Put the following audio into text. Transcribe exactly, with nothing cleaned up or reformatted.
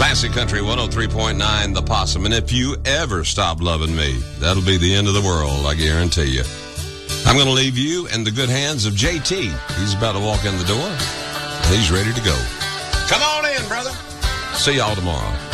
Classic Country one oh three point nine, The Possum. And if you ever stop loving me, that'll be the end of the world, I guarantee you. I'm going to leave you in the good hands of J T. He's about to walk in the door. He's ready to go. Come on in, brother. See y'all tomorrow.